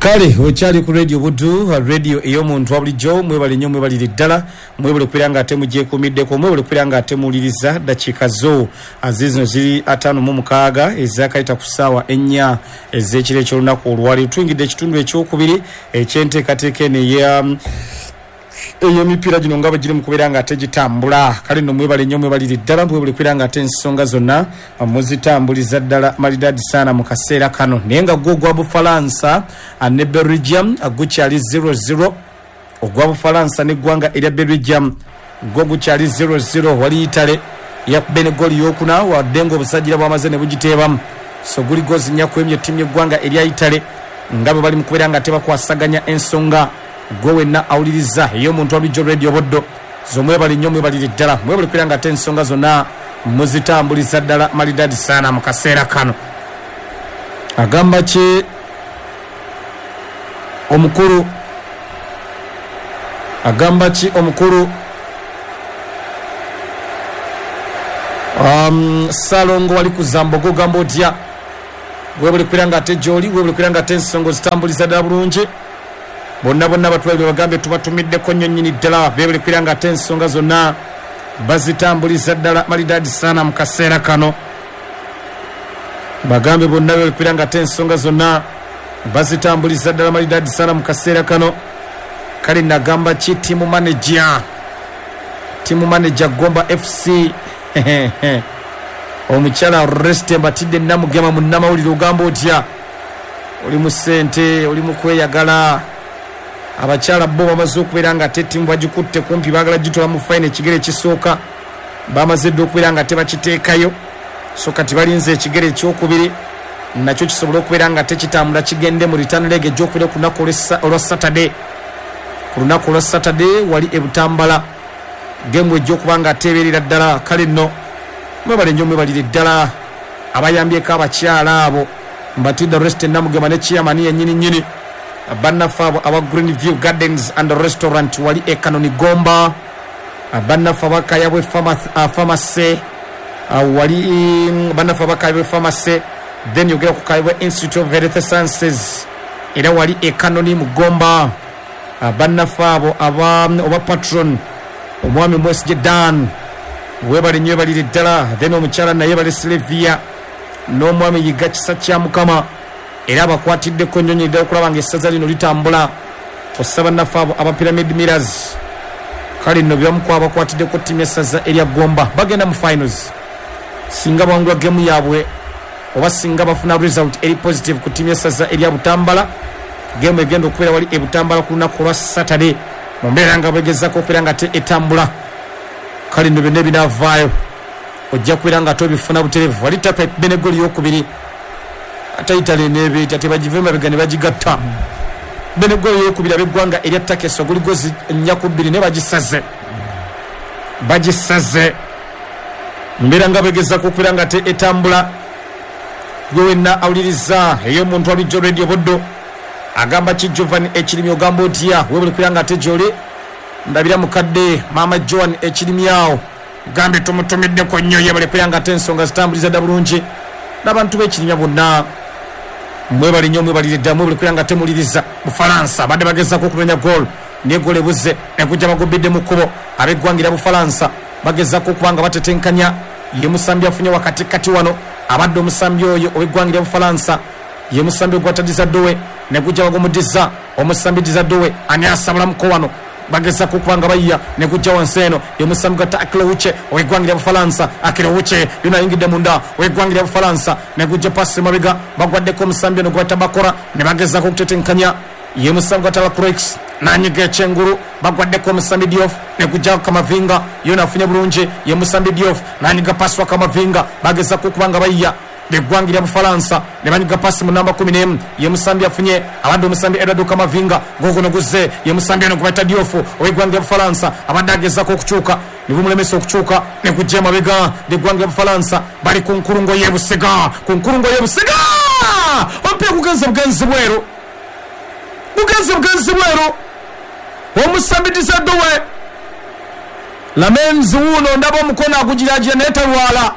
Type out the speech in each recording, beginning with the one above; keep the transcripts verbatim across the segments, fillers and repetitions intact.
Kale ochali ku radio Budu radio eyo muntu abulijjo mwebale nnyo mwebali ddala mwebale kwiranga ate mujje kumiddeko mwebale kwiranga ate muliriza dakika zo azizino ziri atano mu mukaaga ezakaita ku ssaawa ennya ez'ekiro ky'olunaku olwali twingidde ekitundu ekyokubiri ekyenteekateeka eno eya eyo mipiira gino nga bagiri mu kubeera nga ate gitambula kale nno mwebale nnyo mwebali ddala mwebale kwiranga ate ensonga zonna muzitambuliza ddala malidadi sana mu kaseera kano naye nga gwo gwa Bufalansa ne Belgium gukyali zero zero ogwa Bufalansa n'eggwanga erya Belgium gwo gukyali zero zero wali Italy yakubene goli yokuna waddenga obusajjira bwamaze ne bugiteebamu so guli gozi nnya kwemye ttiimu y'eggwanga erya Italy nga bwe bali mu kubeera nga tebakwasaganya ensonga gwe wenna awuliriza eyo muntu abulijjo radio Buddo zomwebali nnyo mwebali ddala mwebali kwera nga ate ensonga zonna muzitambuliza ddala malidadi sana mu kaseera kano agamba ki omukulu agamba ki omukulu um, Salongo wali ku Zambogo gamba otya webali kwera nga ate gy'oli webali kwera nga ate ensonga zitambuliza ddala bulungi bonna bonna batwalibwe bagambe tubatumiddeko nnyo nnyini ddala beebale kwira nga ate ensonga zonna bazitambuliza ddala malidadi sana mu kaseera kano bagambe bonna beebale kwira nga ate ensonga zonna bazitambuliza ddala malidadi sana mu kaseera kano kale nagamba ki tiimu manager tiimu manager Gomba F C omukyala Oreste Mbatidde Namugema mu nnamawulire ogamba otya oli mu ssente oli mu kweyagala abakyala bo bamaze okubeera nga ate ttiimu bagikutte kumpi baagala gitola mu fayina ekigere ekisooka bamaze dde okubeera nga tebakiteekayo so kati balinze ekigere ekyokubiri nakyo kisobola okubeera nga tekitambula kigende mu return leg egyokubiri ku lunaku olwa Saturday ku lunaku olwa Saturday wali e Butambala gemu ejjokuba nga ateeberera ddala kale nno mwebale nnyo mwebalire ddala abayambyeko abakyala abo Mbatidde Oreste Namugema ne chairman yennyini nnyini Bannafa aba Greenview Gardens and Restaurant wali e Kanoni Gomba bannafa bakayabwe pharmacy wali bannafa bakayabwe pharmacy then yogera ku Kayabwe Institute of Health Sciences era wali e Kanoni mu Gomba bannafa abo aba oba patron omwami Mwesije Dan webali nnyo balire ddala then omukyala naye bali Sylvia n'omwami Yiga Kisa kya Mukama era bakwatiddeko nnyonyi ddala okulaba nga essaza lino litambula osaba naffe abo aba Pyramid Millers kale nno byamukuba bakwatiddeko ttiimu essaza erya Gomba bagenda mu finals singa bawangula gemu yaabwe oba singa bafuna result eri positive ku ttiimu essaza erya Butambala gemu egenda okubeera wali e Butambala ku lunaku olwa Saturday mu mbeera nga begezaako okubeera nga te etambula kale nno byonna ebinaavaayo ojja kubeera nga tobifuna buterevu wali tapa ekubene goli yokubiri ate Italy nebe tate bagivema begane bagigatta bene gwe yokubira beggwanga erya Takeso guli gozi nnya ku bbiri ne bagisaze bagisaze mbera nga begeza ku kubeera nga te etambula gwe wenna awuliriza eyo muntu alijjo radio Buddo agamba ki Giovanni ekirimi ogamba otya webuli kubeera nga ate gy'oli ndabira mukadde Mama Joan ekirimi awo gambe tumutumiddeko nnyo yebale kubeera nga ate ensonga zitambuliza dda bulungi n'abantu b'ekirinya bonna mwebali nnyo mwebalire ddala mwebali kubeera nga temuliriza Bufalansa badde bagezaako okumenya goal naye goal ebuze ekujja bagobbedde mu kkubo ab'eggwanga erya Bufalansa bagezaako okuba nga batetenkanya ye musambi afunye wakati kati wano abadde omusambi oyo ow'eggwanga erya Bufalansa ye musambi ogwata Dizadowe ne gujja bagomuddiza omusambi Dizadowe ani asabulamuko wano bageza kukuba nga bayya ne gujja wansi eno ye musambi gwa Akilowuche ow'eggwanga erya Bufalansa Akilowuche yona ayingidde munda ow'eggwanga erya Bufalansa ne gujja pasi mabega bagwaddeko omusambi eno gwa Tabakora ne bagezaako okutetenkanya ye musambi gwa Talacroix n'anyiga ekyengulu bagwaddeko omusambi Diouf ne gujja Kamavinga yona afunye bulungi ye musambi Diouf n'anyiga pasi wa Kamavinga bagezaako okuba nga bayya beggwanga erya Bufalansa ne banyiga pasi mu namba kumi n'emu ye musambi afunye abadde omusambi Edward Kamavinga gogono guzze ye musambi eno gubayita Diouf ow'eggwanga erya Bufalansa abadde agezaako okukyuka ne bumulemesa okukyuka ne gujja emabega n'eggwanga erya Bufalansa bali ku nkulungo y'Ebusega ku nkulungo y'Ebusega omupiira gugenze bugenzi bweru gugenze bugenzi bweru omusambi Dizadowe Lamenzi wuno ndaba omukono agugiraagira naye talwala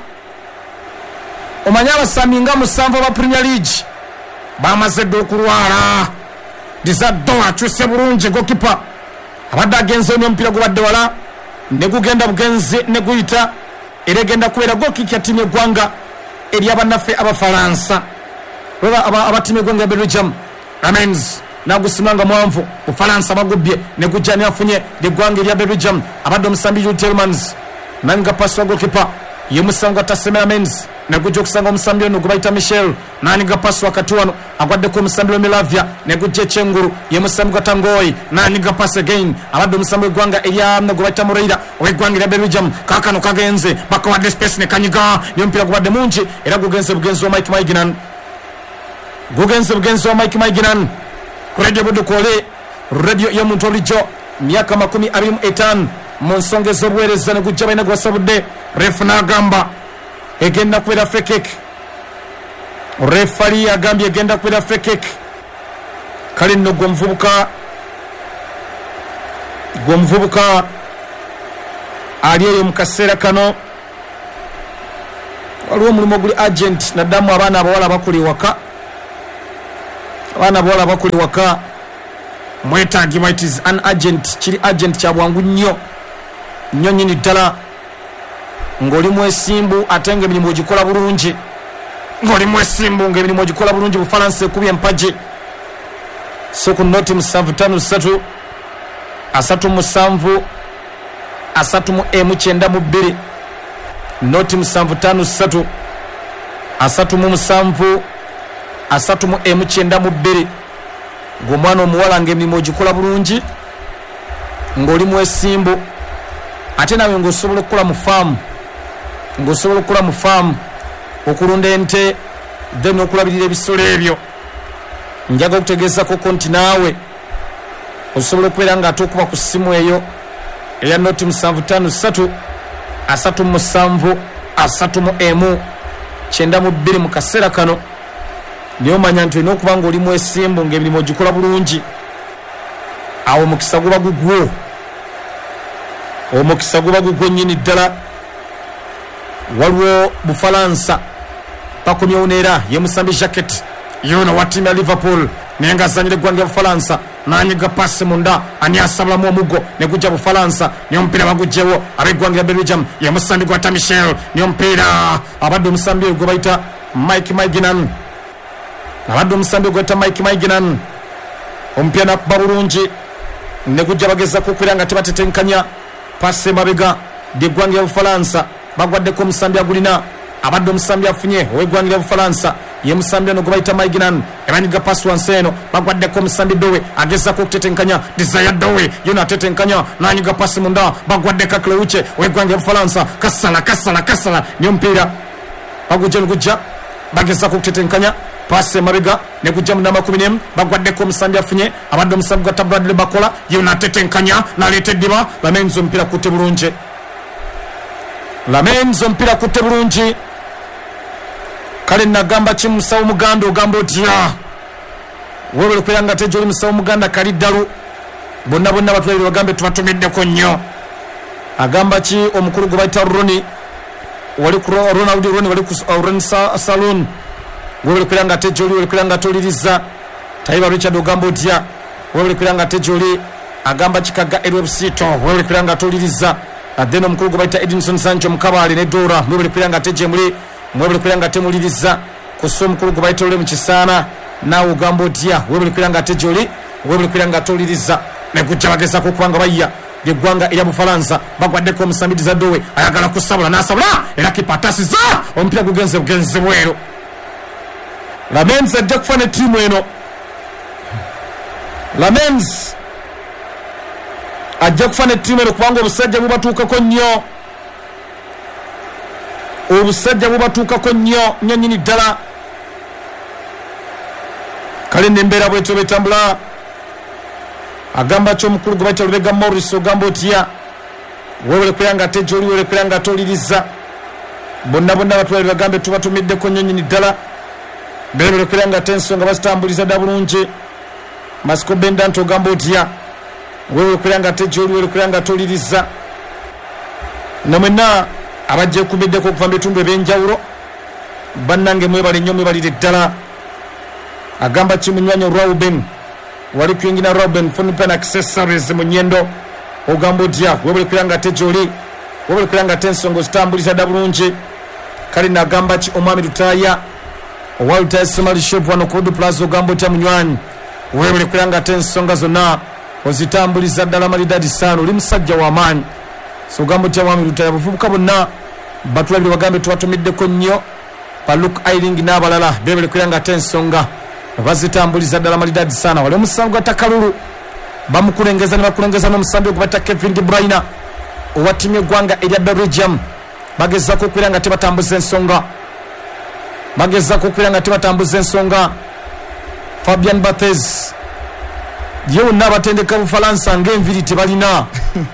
omanya abasambi nga musanvu aba Premier League bamaze dde okulwala Dizadora chuse bulungi gokipa abadde agenze n'omupiira gubadde wala ne gugenda bugenze ne guyita era egenda kubeera gokick ya timu eggwanga eri abannaffe Abafalansa baba abatimu eggwanga ya Belgium. Lamens nagusimanga mwanvu Bufalansa bagubye ne gujja ne afunye eggwanga erya Belgium abadde omusambi Jules Tielemans nanga pass wa gokipa yemusango atasemera Lamens ne gujja okusanga omusambi ono gubayita Michel nani ga pass wakati wano agwadde ko omusambi wa Milavia ne gujja Chenguru yemusambi Gatangoyi nani ga pass again abadde omusambi gwanga erya gubayita Moreira owegwanga erya Belgium kakano kagenze bakawadde space ne kanyiga yompira gubadde mungi era gugenze bugenzi wa Mike Maiginan gugenze bugenzi wa Mike Maiginan ku radio Budukole radio ya muntu olijo myaka makumi abiri mu etaano mu nsonga ez'obuweereza ne gujja balina gwasabudde ref n'agamba egenda kubeera free kick refali agambye egenda kubeera free kick kale nno gwe omuvubuka gwe omuvubuka ali eyo mu kaseera kano waliwo omulimu oguli agent naddamu abaana abawala bakuli waka abaana abawala bakuli waka mwetaagibwa it is an agent kiri agent kya bwangu nnyo nnyo nnyini ddala ng'oli mwesimbu ate ng'emirimu ogikola bulungi ng'oli mwesimbu ng'emirimu ogikola bulungi Bufalansa ekubye empagi so ku noti musanvu ttaano ssatu asatu musanvu asatu mu emu kyenda mu bbiri noti musanvu ttaano ssatu asatu mu musanvu asatu mu emu kyenda mu bbiri ng'omwana omuwala ng'emirimu ogikola bulungi ng'oli mwesimbu ate nawe ng'osobola okukola mu faamu ng'osobola okukola mu faamu okulunda ente then okulabirira ebisolo ebyo njaga okutegeezako konti naawe osobola okubeera ng'ate okuba ku ssimu eyo eya noti musanvu ttaano ssatu asatu mu musanvu asatu mu emu kyenda mu bbiri mu kaseera kano niyo manya nti olina okuba ng'oli mwesimbu ng'emirimu ogikola bulungi awo omukisa guba gugwo omukisa guba gugwo nnyini ddala. Waliwo Bufalansa bakomyewo neera yemusambi jacket yono wa timu ya Liverpool naye ng'azanyira eggwanga lya Bufalansa n'anyiga pasi munda ani asabulamu omuggo ne gujja Bufalansa niyo omupiira bagugjewo ab'eggwanga lya Belgium yemusambi gwata Michel niyo omupiira abadde omusambi gwe bayita Mike Maiginan abadde omusambi gwe bayita Mike Maiginan omupiira nakuba bulungi ne gujja bagezako okubeera nga tebatetenkanya pasi emabega ly'eggwanga lya Bufalansa bagwaddeko omusambi agulina abadde omusambi afunye ow'eggwanga lya Bufalansa ye musambi ono gwe bayita Maiginan ebanyiga pasi wansi eno bagwaddeko omusambi Dowe agezako okutetenkanya Desire Dowe yona atetenkanya n'anyiga pasi munda bagwaddeko Kleuche ow'eggwanga lya Bufalansa kasala kasala kasala niyo omupiira bagujja negujja bagezako okutetenkanya pasi emabega ne gujja munda makumi n'emu bagwaddeko omusambi afunye abadde omusambi gwa Bradley Bakola yona atetenkanya n'aleeta eddiba Lamens omupiira kutte bulungi Lamens omupiira kutte bulungi kale nagamba ki musawo muganda ogamba otya wewe okubeera nga tejo oli musawo muganda kali ddalu bonna bonna batwalire bagambe tubatumiddeko nnyo agamba ki omukulu gwe bayita Roni wali ku Ronald Roni wali ku Roni Salon wewe okubeera nga tejo oli wewe okubeera nga toliriza Taiba Richard ogamba otya wewe okubeera nga tejo oli agamba kikaga Edward Sito wewe okubeera nga toliriza adeno omukulu gwe bayita Edinson Sancho Mukabale ne Dora wewe okubeera nga tejo muli mwebuli kwiranga temuliriza kuso omukulu gwe bayita ole mu kisaana naawe ogamba otya webuli kwiranga tejoli webuli kwiranga toliriza negujja bagezako okubanga bayya ly'eggwanga erya Bufalansa bagwaddeko omusambi Desire Dowe ayagala kusabula n'asabula era kipa atasiza omupiira gugenze bugenze bweru Lamens ajja kufa ne ttiimu eno Lamens ajja kufa ne ttiimu eno kubanga obusajja bubatuukako nnyo obusajja bubatuukako nnyo nnyo nnyini ddala kale nembeera bwetyo betambula agamba kyomukulu gwe bayita Lubega Morris ogamba otya weewole kwera tejo oli weewole kwera toliriza bonna bonna batwalire bagambe tubatumiddeko nnyo nnyini ddala beewole kwera tensonga bazitambuliza dda bulungi Masiko Bendant ogamba otya weewole kwera tejo oli weewole kwera toliriza namwenna abajja kumiddeko okuva mu bitundu ebyenjawulo bannange mwebale nnyo mwebalire ddala agamba kimunywanyi Rauben wali kuyingina Robin Funipen accessories mu Nyendo ogamba otya webule kuyanga tejoli webule kuyanga tensongo zitambuliza dabulungi kali nagamba ki omwami Lutaya Walter Small Shop wano Kodu Plaza ogamba otya munywanyi webule kuyanga tensonga zonna ozitambuliza ddala malidadi sano oli musajja w'amaanyi so ogamba otya mwami Lutaya buvubuka bonna batulabire bagambe tubatumiddeko nnyo Paluk Airing n'abalala bebule kuyanga tensonga bazitambuliza ddala malidadi sana wale omusango atakalulu bamukulengeza ne bakulengeza n'omusambi okubata Kevin De Bruyne owatimye eggwanga erya Belgium bagezako okwira nga tebatambuza ensonga bagezako okwira nga tebatambuza ensonga Fabian Barthez yewe n'abatendeka Bufalansa ng'enviri tebalina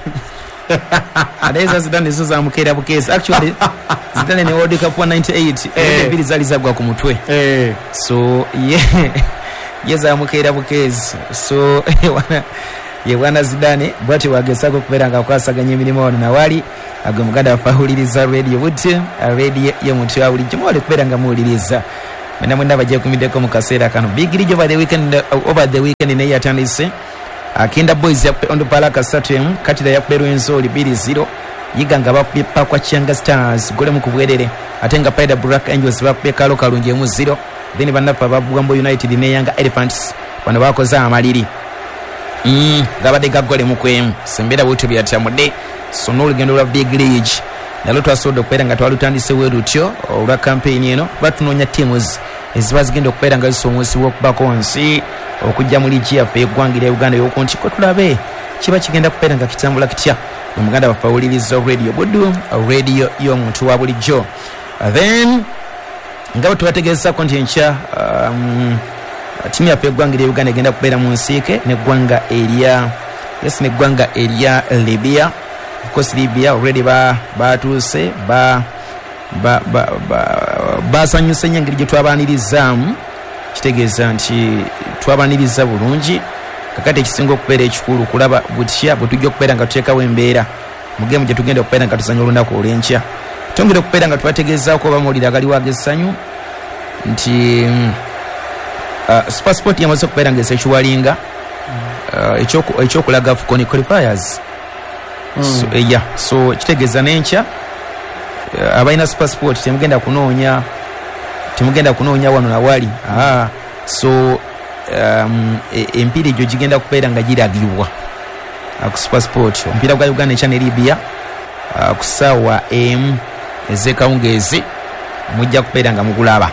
Adeza Zidane nizo zamukera bukezi actually Zidane ne World Cup ninety-eight enviri zali zagwa ku mutwe eh so yeah yeza mukera bukezi so wana ye wana Zidane bwati wagesako kuberanga kwasaganya emirimu ono nawali agwe muganda afahuliriza radio buti radio yo mutu awuli jimole kuberanga muuliriza mena mwenda baje kumideko mu kaseera kano big league over the weekend uh, over the weekend ne yatandise Akinda Boys ya on the Palaka Saturn katira ya Peruenzo libiri zero yiganga bapipa kwa Chianga Stars gole mukubwerere atenga Paida Black Angels bapeka lo kalunje mu zero then banapa babugambo United ne Yanga Elephants bano bakoza amaliri mm gabade gagole mukwemu sembera buti byatamude sono lugendo lwa big league nalo twasodo kwera nga twalutandise werutyo olwa campaign eno batunonya teams ezibazigenda okubeera nga zisomwesi w'okubako nsi okujja mu liigi yaffe eggwangira Uganda y'okunti ko tulabe kiba kigenda kubeera nga kitambula kitya omuganda bafawuliriza radio buddu radio y'omuntu wa bulijjo then nga bwe tubategeezako nti enkya um, timu yaffe eggwangira Uganda egenda kubeera mu nsiike neggwanga erya yes neggwanga erya Libya of course Libya already ba batuuse ba ba ba basanyuse ba, nyangiri gye twabanirizamu kitegeeza nti twabaniriza bulungi kakati ekisinga okubeera ekikulu kulaba butya bwe tujja okubeera nga tuteekawo embeera mu gemu gye tugenda okubeera nga tuzanya olunaku olw'enkya tongera okubeera nga tubategeezaako bamawulire agaliwo ag'essanyu nti uh, Supersport yamaze okubeera nga esekiwalinga uh, ekyokulaga Afcon qualifiers mm. so, uh, yeah. so kitegeeza n'enkya Uh, abaina Supersport temugenda kunoonya temugenda kunoonya wano nawali ah so um, empira e, ejo gigenda kubeera nga giragibwa ku Supersport ompira gwa Uganda ekyane Libya uh, kusawa em ezekawungezi mujja kubeera nga mugulaba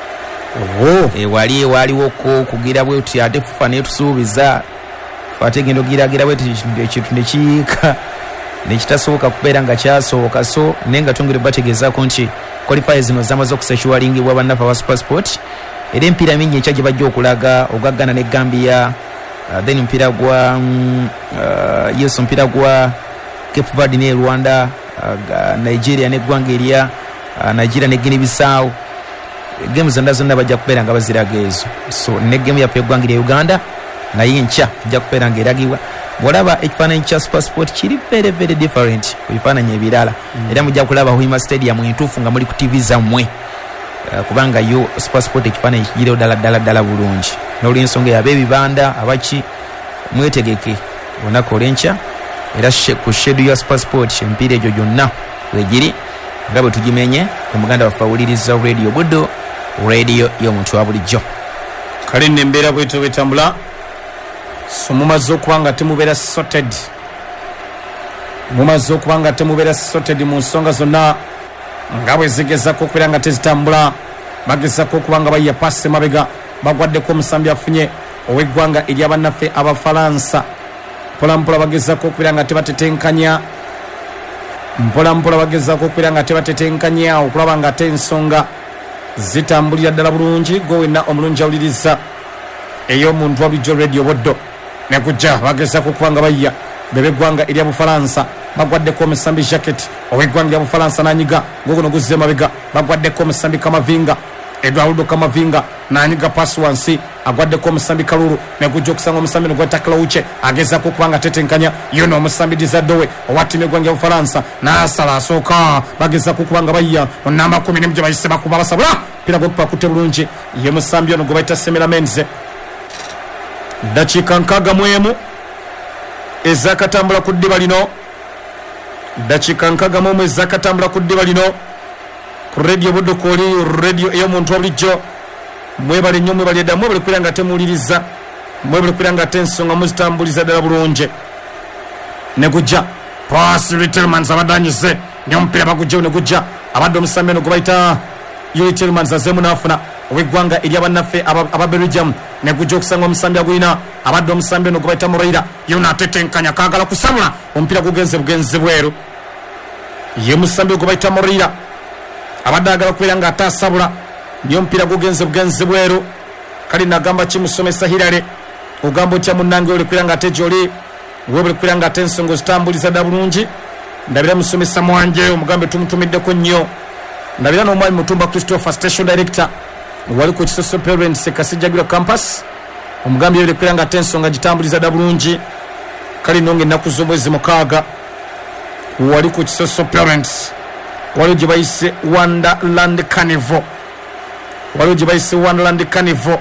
oh e wali waliwo ko kugira bwe uti ate fufa ne tusuubiza fategendo giragira bwe ekintu nekiika nekitasoboka kubeera nga kyasoboka so nenga tongere bategeezako nti qualifiers zino zamaze okusexualingibwa bannafa ba Supersport era empira mingi ekya gye bajja okulaga ogaggana ne Gambia uh, then mpira gwa um, uh, yes mpira gwa Cape Verde ne Rwanda uh, Nigeria ne ggwanga erya uh, Nigeria ne Guinea Bissau games zonna zonna bajja kubeera nga baziraga ezo so ne game yaffe eggwanga erya Uganda naye nkya ejja kubeera nga eragibwa bolaba ekifaananyi kya Supersport kiri very very different ku bifaananyi ebirala mm. era mujja kulaba Hoima Stadium entuufu nga muli ku T V zammwe uh, kubanga yo Supersport ekifaananyi kigirawo ddala ddala ddala bulungi n'olw'ensonga yaba ebibanda abaki mwetegeke olunaku olw'enkya era ku schedule ya Supersport empiira egyo gyonna wegiri nga bwe tugimenye omuganda waffe awuliriza radio buddo radio y'omuntu wa bulijjo kale nno embeera bwetyo bwetambula so mumaze okuba nga temubeera sorted mumaze okuba nga temubeera sorted mu nsonga zonna nga bwe zigezako okubeera nga tezitambula bagezako okuba nga bayiya paasi mabega bagwaddeko omusambi afunye ow'eggwanga ery'abannaffe Abafalansa mpolampola bagezako okubeera nga tebatetenkanya mpolampola bagezako okubeera nga tebatetenkanya okulaba nga ate ensonga zitambulira ddala bulungi gwe wenna omulungi awuliriza ey'omuntu wa bulijjo radio boddo nekujja bagezako okuba nga bayiya bebeggwanga erya Bufalansa bagwaddeko omusambi jacket ow'eggwanga erya Bufalansa n'anyiga ngogono guzze mabega bagwaddeko omusambi Kamavinga Eduardo Kamavinga n'anyiga paasi wansi agwaddeko omusambi Kalulu nekujja okusanga omusambi nogwatakala uche agezako okuba nga tetenkanya yono omusambi Dizadowe owattima eggwanga erya Bufalansa n'asala asooka bagezako okuba nga bayiya onamba kumi nemu gye bayise bakuba basabula pira gwokupa kutte bulungi ye musambi ono gwe bayita Semela Menze dakika nkaga mwemu ezakatambula ku ddiba lino dakika nkaga mwemu ezakatambula ku ddiba lino ku radio Budukuli radio ey'omuntu obulijjo mwebale nnyo mwebale edda mwebale kwira nga temuwuliriza mwebale kwira nga tensonga muzitambuliza ddala bulungi ne gujja pass Tillmans abadanyize nyompira bagujja ne gujja abadde omusambi eno gwe bayita Yuri Tillmans azemu n'afuna ow'eggwanga eri abannaffe aba Belgium ne gujja okusanga omusambi agulina abadde omusambi eno gwe bayita Moreira yona atetenkanya kaagala kusamula omupiira gugenze bugenzi bweru ye musambi gwe bayita Moreira abadde agala kubeera nga ate asabula niyo omupiira gugenze bugenzi bweru kale nagamba kimusomesa Hilary ogamba otya munnange oli kubeera nga ate gy'oli webuli kubeera nga ate ensonga zitambuliza dda bulungi ndabira musomesa Mwanje omugambe tumutumiddeko nnyo ndabira n'omwami Mutumba Christopher station director wali ku Kisoso Parents Kasijjagirwa campus omugambe yebuli kubeera nga ate ensonga gitambuliza dda bulungi kale nonga ennaku z'omwezi mukaaga wali ku Kisoso Parents waliwo gye bayise Wonderland Carnival waliwo gye bayise Wonderland Carnival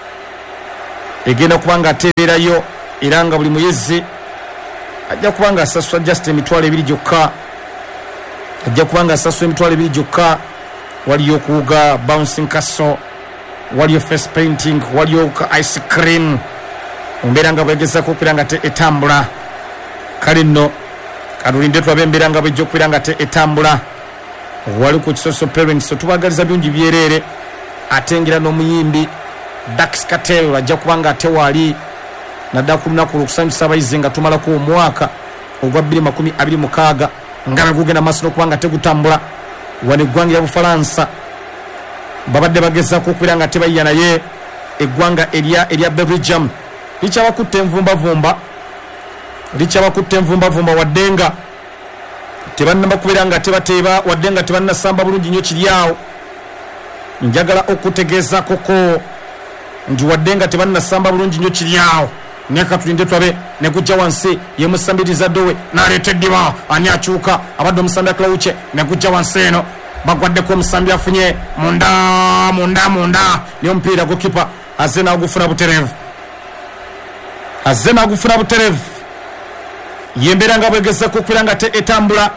egenda kuba nga ateeberayo era nga buli muyezi ajja kuba nga asasula just emitwalo ebiri gyokka ajja kuba nga asasula emitwalo ebiri gyokka waliyo okuwuga bouncing castle waliyo face painting waliyo ice cream ombeera nga bwegezako okubeera nga te etambula kale nno katulinde tulabe embeera nga bwejja okubeera nga te etambula wali ku Kisoso Parents tubagaliza byungi byereere atengera n'omuyimbi Dax Cartel ajja kuba nga ate wali nadda ku lunaku lwokusanyusa abayizi nga tumalako omwaka ogwa bbiri makumi abiri mukaaga nga bagugenda maaso n'okuba nga tegutambula wano eggwanga lya Bufalansa babadde bagezaako okubeera nga tebayiya naye eggwanga erya erya Belgium likyabakutta envumbavumba likyabakutta envumbavumba wadde nga tebannaba kubeera nga tebateeba wadde nga tebannasamba bulungi nnyo kiri awo njagala okutegeeza koko nti wadde nga tebannasamba bulungi nnyo kiri awo naye katulinde tulabe ne gujja wansi ye musambiriza ddowe n'aleeta eddiba ani akyuka abadde omusambi aklawuce ne gujja wansi eno bagwaddeko omusambi afunye munda munda munda niyo omupiira gokipa azze n'agufuna butereevu azze n'agufuna butereevu yembeera nga bwegezako okubeera nga te etambula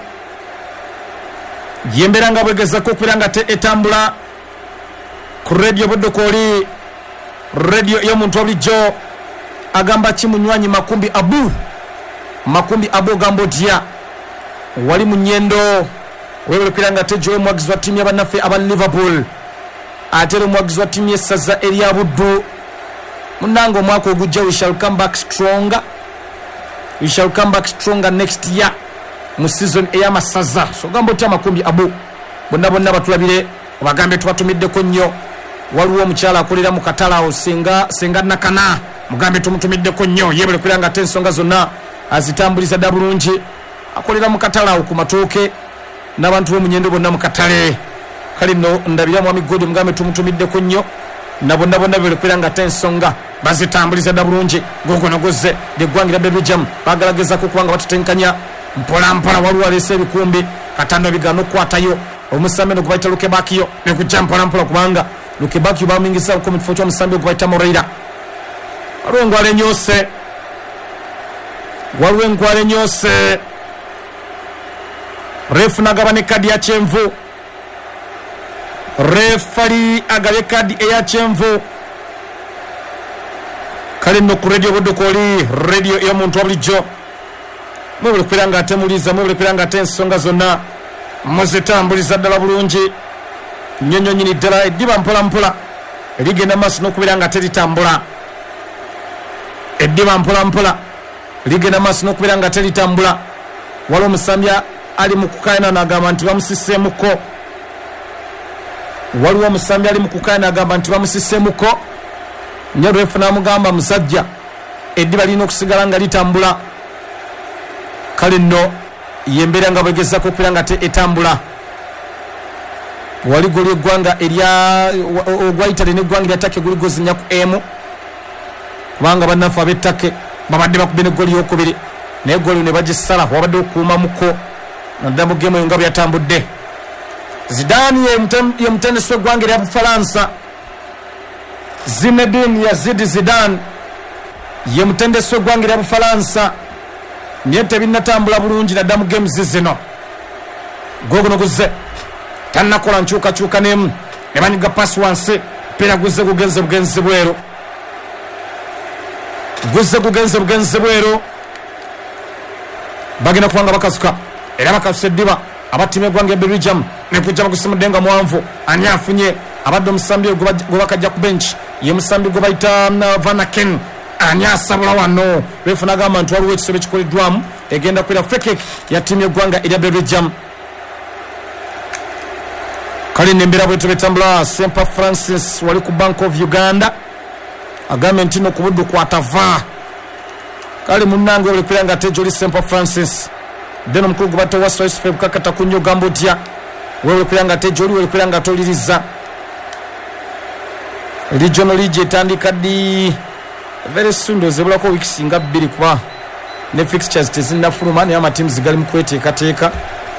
yembeera nga bwegezako okubeera nga te etambula ku radio Budukuli radio y'omuntu obulijjo agamba kimunywanyi Makumbi Abu Makumbi Abu ogamba otya wali mu nnyendo webale okubeera nga te gyowe muwagizi wa ttiimu y'abannaffe aba Liverpool ate era omuwagizi wa ttiimu y'essaza erya Buddu munnange omwaka ogujja we shall come back stronger we shall come back stronger next year mu season ey'amasaza so gamba otya Makumbi Abu bonna bonna batulabire obagambe tubatumiddeko nnyo waliwo omukyala akolera mu katala awo singa singa nakana mugambe tumutumiddeko nnyo yebale kubeera nga ate ensonga zonna azitambuliza dda bulungi akolera mu katala awo ku matooke n'abantu b'omunyendo bonna mu katale kale nno ndabira mwami Godi mugambe tumutumiddeko nnyo na bonna bonna bebale kubeera nga ate ensonga bazitambuliza dda bulungi gogonogozze ly'eggwanga lya Belgium bagalagezako okuba nga batutenkanya mpola mpola waliwo aleese ebikumbi katando bigaana okukwatayo omusambi eno gubayita Lukebakiyo ne kujja mpola mpola kubanga Lukebakiyo bamwingizako mu kifo ky'omusambi gubayita Moreira waliwo engwala enyoose waliwo engwala enyoose refu nagaba ne kadi ya kyenvu refali agabe kadi eya kyenvu kale nno ku radio Budukuli radio ey'omuntu obulijjo mwebale kubeera nga ate muliza mwebale kubeera nga ate ensonga zonna muzitambuliza ddala bulungi nnyo nnyo nnyini ddala eddiba mpola mpola ligenda maaso n'okubeera nga teritambula eddiba mpola mpola ligenda maaso n'okubeera nga teritambula waliwo omusambi ali mu kukaayana n'agamba nti bamusiseemuko waliwo omusambi ali mu kukaayana n'agamba nti bamusiseemuko nnyo refu n'amugamba musajja eddiba lirina okusigala nga litambula kale nno yembeera nga bwegezako okubeera nga te etambula wali goli eggwanga erya ogwa Italy n'eggwanga erya Turkey guli gozinya ku emu kubanga bannaffe ab'ettake babadde bakubye n'eggoli y'okubiri naye eggoli ne bagisala wabadde okukuumamuko naddala mu geemu eyo nga bweyatambudde Zidane ye mutendesi w'eggwanga erya Bufalansa Zinedine Yazid Zidane ye mutendesi w'eggwanga erya Bufalansa naye tebinnatambula bulungi nadda mu games zino. Gogono guze tannakola nkyukakyuka n'emu ne banyiga paasi wansi mpira guze gugenze bugenzi bweru guze gugenze bugenzi bweru bagenda kubanga bakasuka era bakasusa eddiba abattima eggwanga ya Belgium ne kujja bagusimudde nga mwanvu ani afunye abadde omusambi gwe bakajja ku bench ye musambi gwe bayita Van Aken ani asabula wano befuna agamba nti waliwo ekisobe kikoleddwamu egenda kwera free ya ttiimu y'eggwanga erya Belgium. Kale nembera bwe tubetambula Semper Francis wali ku Bank of Uganda agambye nti no kubuddu kwatava kale munnange wali kwera tejo li Semper Francis deno mukulu gubato wa Swiss Feb kakata kunyo gambotya wewe kwera tejo li wewe kwera toliriza regional league etandika di very soon dozebula ko weeks nga bbiri kwa ne fixtures tezinnafuluma naye ama teams gali mu kweteekateeka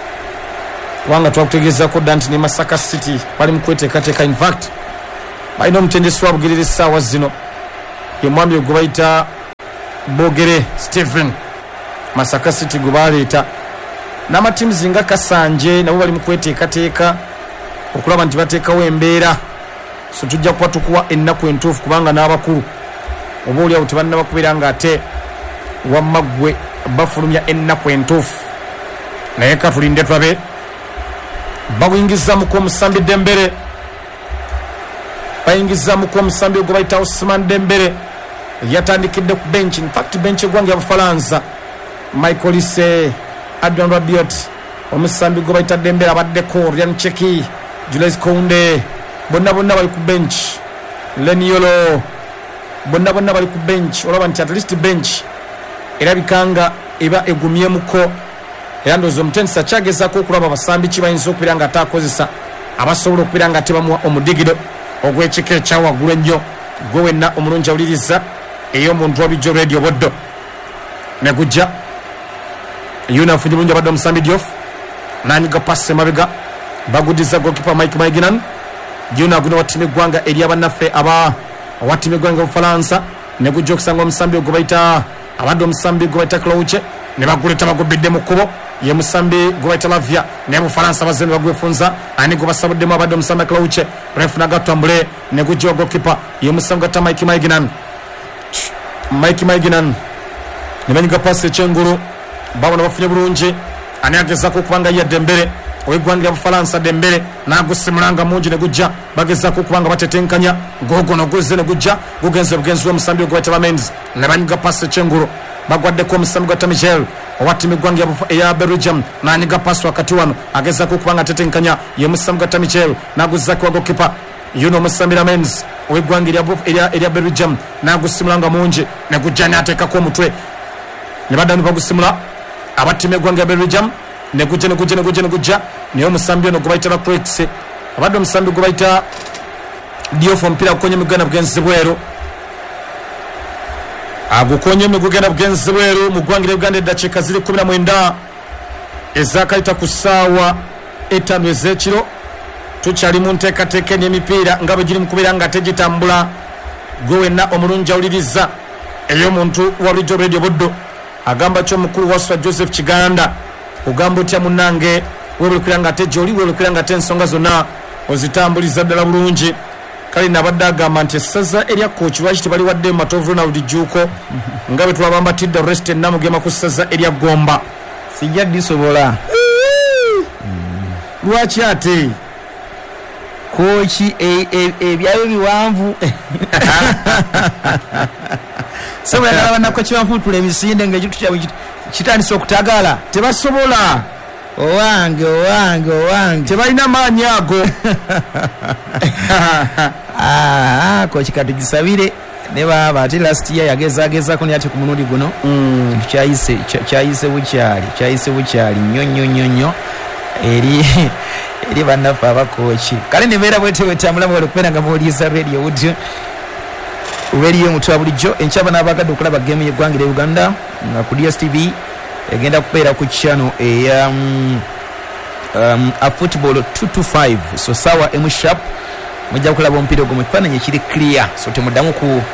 wanga twakutegeeza ko Dante ne Masaka City bali mu kweteekateeka. In fact balina omutendesi wa Bugiriri essaawa zino ye mwami gwe bayita Bogere Stephen Masaka City gwe baleeta n'amatiimuzi nga Kasanje nabo bali mu kweteekateeka okulaba nti bateekawo embeera so tujja kuba tukuwa ennaku entuufu kubanga n'abakulu oba oliawo tebannabakubira nga ate wammaggwe bafulumya ennaku entuufu naye katulinde twabe bawingiza ko Musambi Dembele bayingiza ko Musambi gwe bayita Ousmane Dembele yatandikidde ku bench. In fact bench gwange ya Bufalansa Michael Isse Adrian Rabiot omusambi gwe bayita Dembele abadde ko Ryan Cheki Jules Kounde bonna bonna bali ku bench. Leniolo bonna bonna bali ku bench olaba nti at least bench erabikanga eba egumyemuko era ndozo omutendesi kyagezako okulaba abasambi kibayinza okubeera nga ataakozesa abasobola okubeera nga tebamuwa omudigido ogw'ekika ekyawaggulu ennyo gwe wenna omulungi awuliriza ey'omuntu wa Bijjo Radio Boddo ne gujja yuna afunye bulungi abadde omusambi Diouf n'anyiga pasi emabega bagudiza gokipa Mike Maiginan yuna aguno wa ttiimu eggwanga eri abannaffe aba wa ttiimu eggwanga Bufalansa ne gujja okusanga omusambi gwe bayita abadde omusambi gwe bayita Clouche ne baguleta bagobedde mu kkubo ye musambi gwe bayita Lavia ne Bufalansa bazze ne bagwefunza ani gwe basabuddemu abadde omusambi Clouche ref nagatambule ne gujja gokipa ye musambi gata Mike Maiginan Mike Maiginan ne banyiga pasi ekyengulu babona bafunye bulungi ani agezako okubanga ya Dembele ow'eggwanga lya Bufalansa Dembele n'agusimulanga mungi ne gujja bagezako okubanga batetenkanya gogono guzze ne gujja gugenze bugenzi w'omusambi gwe bayita Mendes ne banyiga pasi ekyengulu bagwaddeko omusambi gwa Michel owa ttiimu eggwanga eya Belgium n'anyiga pasi wakati wano agezako okubanga atetenkanya ye musambi gwa Michel n'aguzzako wagokipa yuno omusambi Mendes ow'eggwanga erya Belgium n'agusimulanga mungi ne gujja n'ateekako omutwe ne baddamu bagusimula abattiimu eggwanga ya Belgium ne gujja ne gujja ne gujja ne gujja naye omusambi ono gwe bayita Lacroix abadde omusambi gwe bayita Diouf omupiira gukonye mugenda bugenzi bweru agukonye mugenda bugenzi bweru mu ggwanga lya Uganda eddakiika ziri kumi na mwenda ezakayita ku ssaawa etaano ez'ekiro tukyali mu nteekateeka n'emipiira nga bwe giri mu kubeera nga tegitambula gwe wenna omulungi awuliriza ey'omuntu wa Bijjo Radio Boddo agamba ky'omukulu waswa Joseph Kiganda ogamba otya munnange weebulukira nga ate gy'oli weebulukira nga ate ensonga zonna ozitambuliza ddala bulungi kale nabadde agamba nti essaza erya kooki lwaki tebaliwadde mu Matovu Ronald Jjuuko nga bwe twabambatidde rest ennamugema ku ssaza erya Gomba sijja disobola lwaki ate kooki ebyayo biwanvu sebweyagala bannako kibanfuutula emisinde ngaekitukyabwe kitandisa okutagala tebasobola owange owange owange tebalina maanyi ago kooki katugisabire ne baba ate last year yagezaagezako naye ate ku mulundi guno kyayise kyayise bukyali kyayise bukyali nnyo nnyo nnyo nnyo eri eri bannaffe abakooki kale nebeera bwete bwetambula bwali okubeera nga muwuliriza radio audio radio omutwe wa bulijjo enkyaba n'abagadde okulaba geemu y'eggwanga erya Uganda nga ku D S T V egenda kubeera ku channel eya um, um, a football two to five so sawa emu sharp mujja kulaba omupiira ogwo mu kifaananyi ekiri clear so temuddamu ku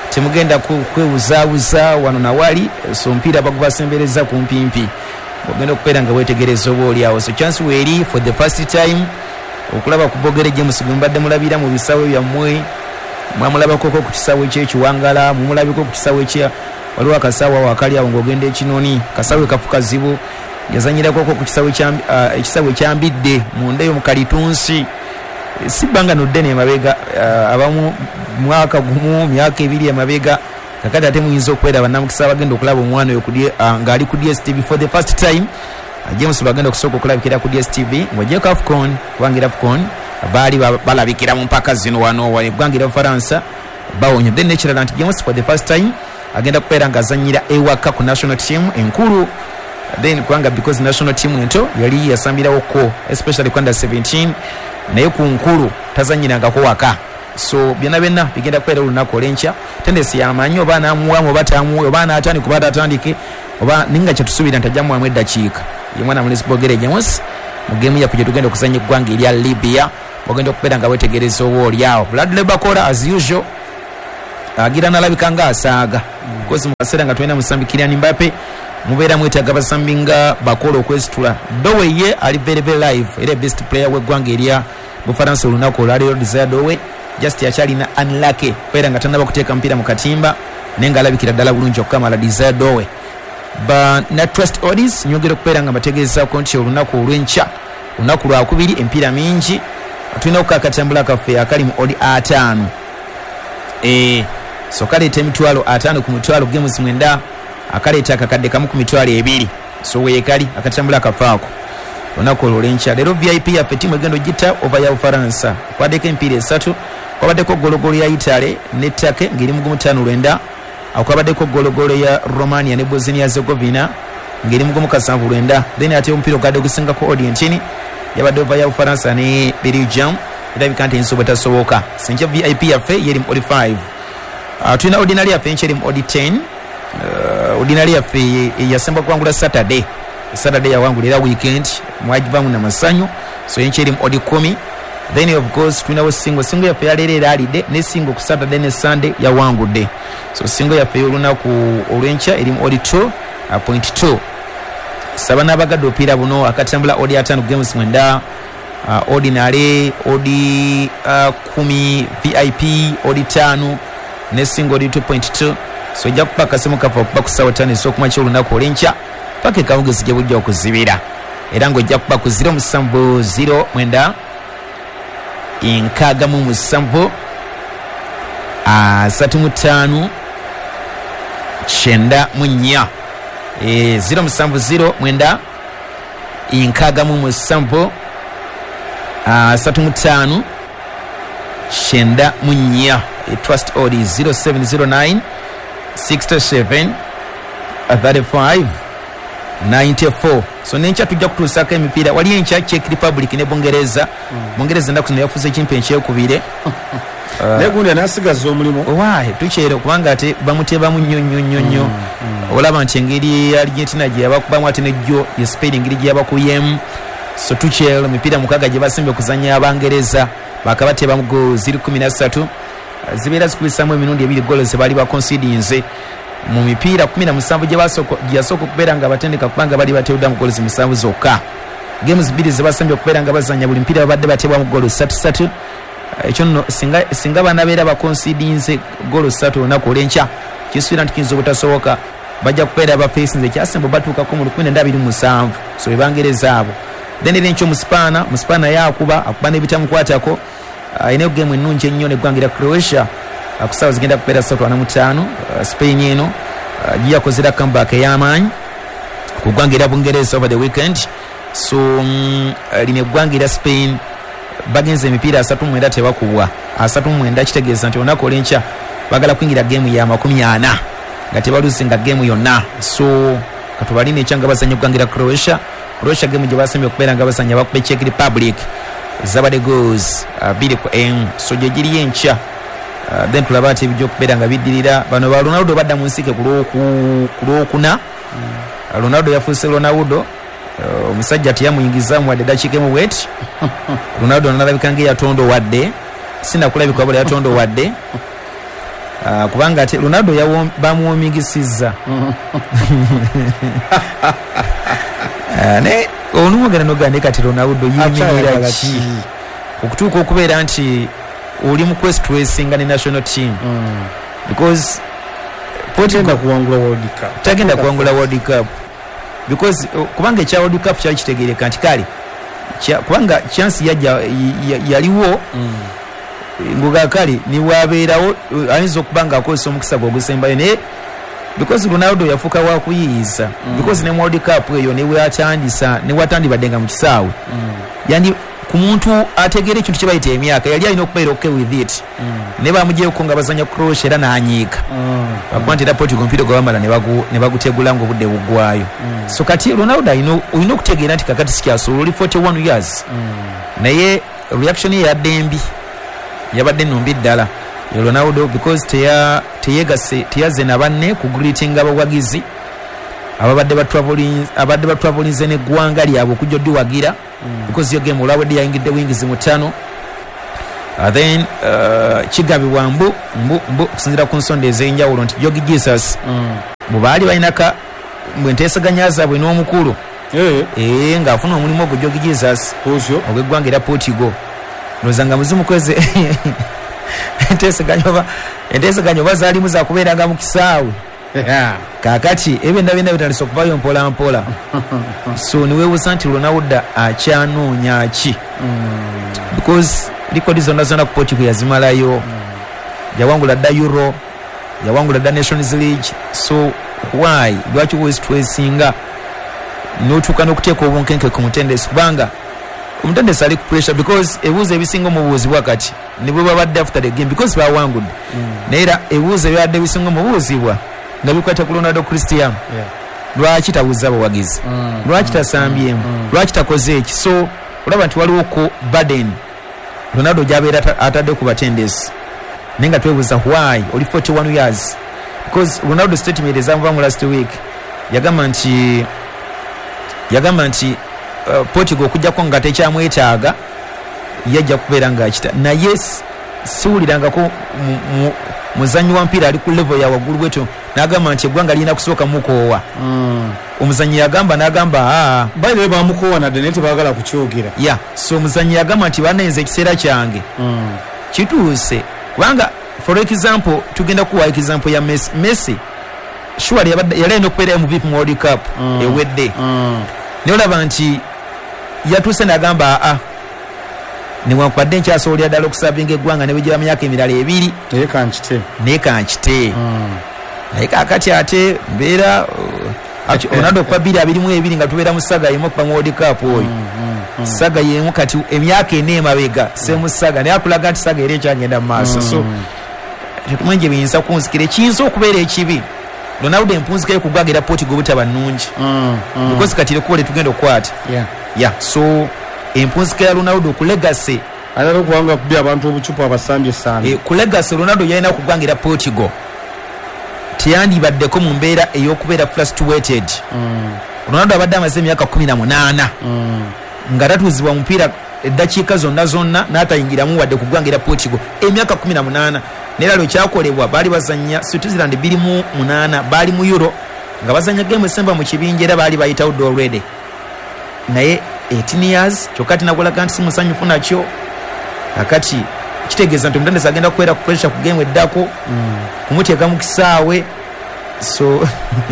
temugenda kwewuzaabuza wano nawali, so mpira bagubasembereza ku mpimpi ogenda okubeera nga weetegereza oba oliawo. So chance weeri for the first time okulaba ku Bogere James gwe mbadde mulabira mu bisawe byammwe, mwamulabakoko ku kisawe ky'ekiwangala, mumulabiko ku kisawe kya waliwo akasawa wakali awo ng'ogenda ekinoni, kasawe kafuka zibu yazanyirakoko ku kisawe ekisawe kyambidde mundeyo mu Kalitunsi, si bbanga noddene emabega, abamu mwaka gumu myaka ebiri emabega, kakati ate muyinza okubeera bannamukisa bagenda okulaba omwana oyo ng'ali ku D S T V for the first time. James bagenda okusooka okulabikira ku D S T V ng'ogyeko AFCON, kubanga AFCON baali balabikira mu mpaka zino wano eggwanga lya Bufaransa bawonye. Then nekirala nti James for the first time agenda kubeera ng'azannyira ewaka ku national team enkulu, then kubanga because national team ento yali yasambirawoko especially ku under seventeen, naye ku nkulu tazannyirangako waka. So byonna byonna bigenda kubeera olunaku olw'enkya, tendesi yamanyi oba naamuwamu oba tamuwe oba naatandika oba tatandike oba ninga kyetusuubira nti ajjamuwamu eddakiika. Ye mwana mulesi Bogere James mu geemu yakwe gye tugenda okuzannya eggwanga erya Libya, ogenda okubeera nga weetegereza oba oliawo. Bradley Bakola as usual agira nalabika nga asaaga because mu kaseera nga tulina musambi Kylian Mbappe mubeera mwetaaga basambi nga Bakola okwesitula. Dowe ye ali very very live era best player w'eggwanga erya Bufaransa olunaku olwaleero. Desire Dowe just yakyalina unlucky kubeera nga tannaba kuteeka mpira mu katimba naye nga alabikira ddala bulungi okukamala Desire Dowe. Ba na Trust Odds nyongera okubeera nga bategeezaako nti olunaku olw'enkya olunaku lwakubiri empiira mingi tulina okukakatambula kaffe akali mu odi ataano, e, so kaleeta emitwalo ataano ku mitwalo games mwenda, akaleeta akakadde kamu ku mitwalo ebiri, so weekali akatambula kafaako olunaku olw'enkya. Leero V I P yaffe ttiimu egenda ogita ova ya Bufaransa, kwaddeko empiira esatu, kwabaddeko gologolo ya Italy n'ettake ng'eri mu gumu ttaano lwenda, akwabaddeko gologolo ya Romania ne Bosnia Herzegovina ng'eri mu gumu kasanvu lwenda, then ate omupiira ogadde ogusingako Argentine yabadde ova ya Bufaransa ne Belgium, erabika nti ensobo tasoboka. Senkya V I P yaffe yeri mu odi five. Uh, tulina ordinary yaffe enkyeri mu odi ten. Uh, ordinary yaffe yasemba kuwangula Saturday, Saturday yawangula era weekend mwagivamu na masanyu, so enkyeri mu odi kumi. Then of course tulinawo singo singo yaffe yaleero era alidde ne singo ku Saturday ne Sunday yawangudde, so singo yaffe y'olunaku olw'enkya eri mu odi two point two. Saba n'abagadde opiira buno akatambula odi ataano games mwenda, uh, ordinary odi uh, kumi, V I P odi tano ne single odi two point two. So ojja kupa akasimu kafa okuba ku ssaawa ttaano ez'okumakya olunaku olw'enkya paka ekawungezi gye bujja okuzibira, era ng'ojja kuba ku zero musanvu zero mwenda enkaaga mu musanvu asatu mu ttaano kyenda mu nnya, e, zero musanvu zero mwenda enkaaga mu musanvu asatu mu ttaano kyenda mu nnya. Trust Odi zero seven zero nine six seven three five nine four. So nenkya tujja kutuusaako emipiira wali enkya Czech Republic ne Bungereza. Bungereza ennaku zino yafuuse ekimpi enkyekubire naye gundi anasigaza omulimu owaaye tukyere kubanga ate bamutebamu nnyo nnyo nnyo nnyo. Olaba nti engeri Argentina gye yabakubamu ate nejjo ye Spain engeri gye yabakuyemu, so tukyere emipiira mukaaga gye basimbye okuzannya Abangereza bakabatebamu goal ziri kumi na ssatu, zibeera zikubisamu emirundi ebiri goal ze baali baconsidinze mu mipiira kumi na musanvu gye yasooka okubeera nga batendeka kubanga bali batewuddamu goal musanvu zokka. Games bbiri ze basambye okubeera nga bazanya buli mpiira babadde batebwamu goal ssatu ssatu. Ekyo nno singa, singa banabeera baconsidinze goal ssatu olunaku olw'enkya kisuubira nti kiyinza obutasoboka bajja kubeera bafeesinze ekyasemba batuukako mu lukumi nenda abiri mu musanvu, so ebangereza abo. Then era enkyo muspaana muspaana yaakuba akuba n'ebitamukwatako, ayina gemu ennungi ennyo neggwanga erya Croatia ku ssaawa zigenda kubeera ssatu ana mu ttaano. Spain eno giyakozera comeback ey'amaanyi ku ggwanga erya Bungereza over the weekend, so mm, lino eggwanga erya Spain bagenze emipiira asatu mu mwenda tebakubwa, asatu mu mwenda kitegeeza nti olunaku olw'enkya bagala kuyingira geemu ya makumi ana nga tebaluzinga geemu yonna. So katubalina ekya nga bazanya eggwanga erya Croatia. Croatia geemu gye basembye okubeera nga bazanya bakuba Czech Republic zabadde goals bbiri ku emu, so gye giri enkya. Uh, then tulaba ati ebijja okubeera nga biddirira bano ba Ronaldo badda mu nsike ku lwokuna. mm. Ronaldo yafuuse Ronaldo, omusajja uh, teyamuyingizaamu wadde dakiika emu wet. Ronaldo nalabika ng'eyatonda wadde sinakulabika wabula yatonda wadde. uh, kubanga ate Ronaldo bamuwomingisiza uh, ne onumugana nogande kati Ronaldo yimirira ki okutuuka okubeera nti oli mu quest racinga ne national team mm. because tagenda kuwangula World Cup tagenda kuwangula World Cup because uh, kubanga ekya World Cup kyali kitegeereka nti kale kubanga chance yajja yaliwo mm. nguga kale ni wabeerawo ayinza okubanga akozesa omukisa gwogusembayo naye because Ronaldo yafuka wa kuyiiza mm. because ne World Cup eyo ne watandisa ne watandibaddenga mu kisaawe mm. yani ku muntu ategeera ekintu kye bayita emyaka yali alina okubeera okay with it mm. ne bamugyeko nga bazanya Croatia era n'anyiika mm. bakwanta era Portugal mpira gwe bamala ne bagutegula nga obudde buggwayo mm. so kati Ronaldo olina okutegeera nti kakati sikyasobola oli forty-one years mm. naye reaction ye yadde mbi yabadde nnombi ddala Ronaldo because teya teyegase teyaze na banne ku greeting abawagizi ababadde batraveling abadde batravelinze ne gwanga lyabo okujja diwagira mm. because yo game olawedde yayingidde wings mutano uh, then uh, kigabi wambu mbu mbu kusinzira ku nsonda ez'enjawulo nti Jogi Jesus mm. mubaali balinaka mbwenteesaganya zaabwe n'omukulu eh eh ng'afuna omulimu ogwo Jogi Jesus osho ogw'eggwanga erya Portugal nozanga muzimu kweze enteesaganya oba enteesaganya oba zaalimu zakubeeranga mu kisaawe yeah. kakati ebenda byonna bitandise okuvayo mpola mpola so niweebuuza nti Ronaldo akyanoonya ki mm. because likodi zonna zonna ku Portugal yazimalayo mm. yawangula dda Euro yawangula dda Nations League so why lwaki westwesinga n'otuuka n'okuteeka obunkenke ku mutendesi kubanga omutendesi ali ku pressure because ebuuzo ebisinga omubuuzibwa kati nibwe babadde after the game because bawangudde mm. naye era ebuuzo ebyadde bisinga omubuuzibwa nga bikwata ku Ronaldo Cristiano yeah. lwaki tabuuza abawagizi mm. lwaki tasambyemu mm. lwaki takoze eki so olaba nti waliwo ku burden Ronaldo gyabeera atadde ku batendesi naye nga twebuuza why oli forty-one years because Ronaldo statement ezamuva mu last week yagamba nti yagamba nti uh, Portugal okujjako nga tekyamwetaaga yajja kubeera ng'akita naye siwulirangako muzanyi wa mpira ali ku level ya waggulu bweto n'agamba nti eggwanga lirina kusooka mukoowa mm. omuzanyi yagamba n'agamba aa bayibe bamukoowa nadde naye tebaagala kukyogera ya yeah. so omuzanyi yagamba nti banayenza ekiseera kyange mm. kituuse kubanga for example tugenda kuwa example ya Messi Messi sure yali alina okubeera M V P mu World Cup mm. ewedde mm. naye olaba nti yatuuse n'agamba aa niwankwadde nkyasobolera ddala okusavinga eggwanga ne bwegira myaka emirala ebiri naye kankite naye kankite naye kakati ate mbeera Ronaldo okuba bbiri abiri mu ebiri nga tubeera mu saga yemu okuba mu World Cup oyo saga yemu kati emyaka ena emabega semu saga naye akulaga nti saga era ekyagenda mu maaso so tetumanyi gye biyinza kunzikira ekiyinza okubeera ekibi Ronaldo empunzika ye kugwagira Portugal butaba nnungi because kati lekuba letugenda okukwata ya so empunzika ya Ronaldo ku legacy alala okuwanga kubya abantu obucupa abasambye sana e, ku legacy Ronaldo yalina okugwangira Portugal tiyandibaddeko mu mbeera ey'okubeera frustrated mm. Ronaldo abadde amaze emyaka kumi na munaana mm. nga tatuuzibwa mupiira eddakiika zonna zonna n'atayingiramu wadde kugwangira Portugal emyaka kumi na munaana neera lwe kyakolebwa baali bazanya Switzerland bbiri mu munaana baali mu Euro nga bazanya game esemba mu kibinja era baali bayitawo already naye eighteen years kyokka tinakolaga nti simusanyufu nakyo kakati kitegeeza nti omutendesi agenda kukwera ku pressure ku game eddako mm. kumuteeka mu kisaawe so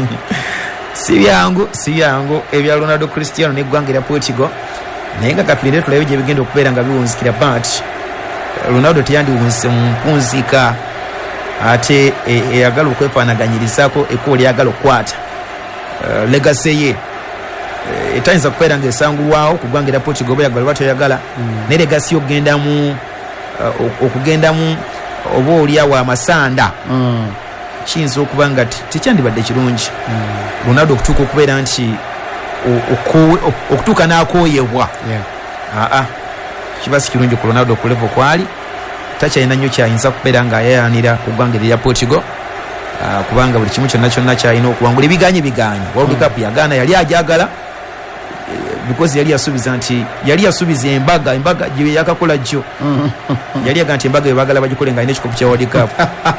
si byangu si byangu ebya Ronaldo Cristiano n'eggwanga erya Portugal naye nga katulire tulabe gye bigenda okubeera nga biwunzikira but Ronaldo teyandiwunzise mu mpunzika ate eyagala okwefaanaganyirizaako ekkubo lyagala okukwata uh, legacy ye etayinza kubeera ng'esangulwawo ku ggwanga erya Portugal oba yagala oba toyagala mm. ne legacy okugendamu uh, okugendamu oba oliawo amasanda mm. kiyinza okuba nga tekyandibadde kirungi mm. Ronaldo okutuuka okubeera nti okutuuka n'akooyebwa yeah. aa kiba si kirungi ku Ronaldo ku level kwali takyalina nnyo kyayinza kubeera ng'ayayanira ku ggwanga erya Portugal uh, kubanga buli kimu kyonna kyonna kyalina okuwangula ebiganye biganye World Cup yagaana yali ajagala because yali yasubiza nti yali yasubiza embaga embaga gye yakakola jjo yali yaga nti embaga ebagala bagikole nga ine ekikopo kya World Cup